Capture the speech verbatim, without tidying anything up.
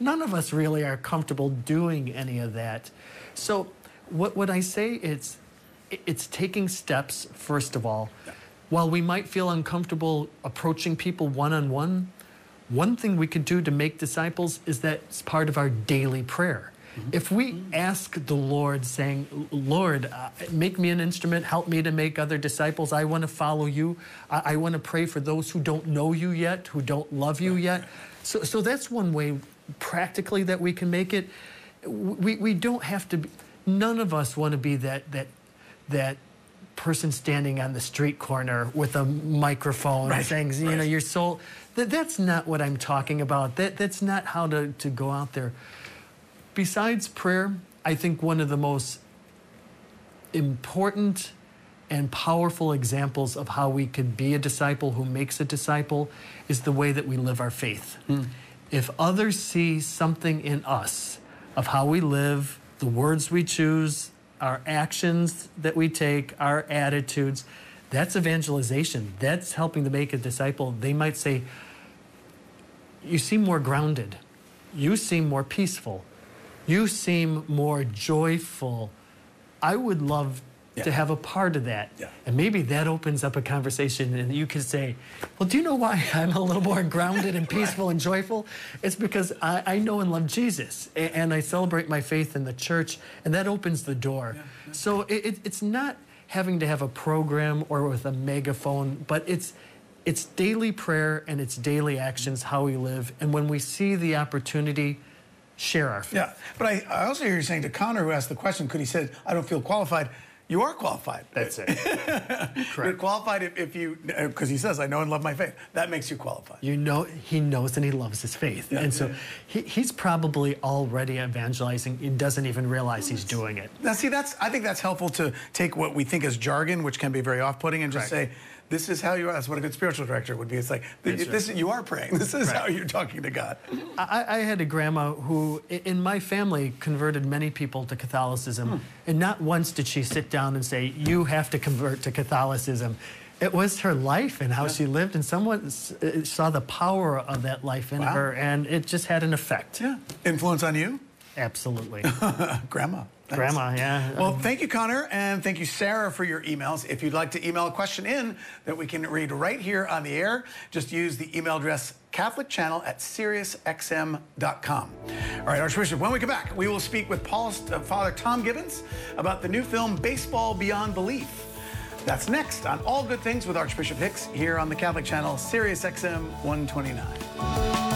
none of us really are comfortable doing any of that. So what, what I say, it's, it's taking steps, first of all. Yeah. While we might feel uncomfortable approaching people one-on-one, one thing we could do to make disciples is that it's part of our daily prayer. Mm-hmm. If we mm-hmm. ask the Lord, saying, Lord, uh, make me an instrument, help me to make other disciples, I want to follow you, I, I want to pray for those who don't know you yet, who don't love you yet. So, so that's one way, practically, that we can make it. We, we don't have to be, none of us want to be that, that, that person standing on the street corner with a microphone right. saying, you right. know, your soul. That, that's not what I'm talking about. That, that's not how to, to go out there. Besides prayer, I think one of the most important and powerful examples of how we could be a disciple who makes a disciple is the way that we live our faith. Mm. If others see something in us of how we live, the words we choose, our actions that we take, our attitudes, that's evangelization. That's helping to make a disciple. They might say, you seem more grounded. You seem more peaceful. You seem more joyful. I would love yeah. to have a part of that. Yeah. And maybe that opens up a conversation and you could say, well, do you know why I'm a little more grounded and peaceful and joyful? It's because I, I know and love Jesus, and, and I celebrate my faith in the church, and that opens the door. Yeah. Yeah. So it, it, it's not having to have a program or with a megaphone, but it's it's daily prayer and it's daily actions, how we live. And when we see the opportunity, share our faith. Yeah, but I, I also hear you saying to Connor, who asked the question, could he said, I don't feel qualified. You are qualified. That's it. Correct. You're qualified if, if you, because he says, I know and love my faith. That makes you qualified. You know, he knows and he loves his faith. Yeah, and so yeah. he, he's probably already evangelizing and doesn't even realize he's doing it. Now, see, that's, I think that's helpful to take what we think is jargon, which can be very off-putting, and just Correct. say, this is how you are. That's what a good spiritual director would be. It's like, this, this you are praying. This is right. how you're talking to God. I, I had a grandma who, in my family, converted many people to Catholicism. Hmm. And not once did she sit down and say, you have to convert to Catholicism. It was her life and how yeah. she lived, and someone saw the power of that life in wow. her, and it just had an effect. Yeah. Influence on you? Absolutely. Grandma. Thanks. Grandma, yeah. Well, thank you, Connor, and thank you, Sarah, for your emails. If you'd like to email a question in that we can read right here on the air, just use the email address Catholic Channel at Sirius X M dot com. All right, Archbishop, when we come back, we will speak with Paul's uh, Father Tom Gibbons about the new film Baseball Beyond Belief. That's next on All Good Things with Archbishop Hicks here on the Catholic Channel, Sirius X M one twenty-nine.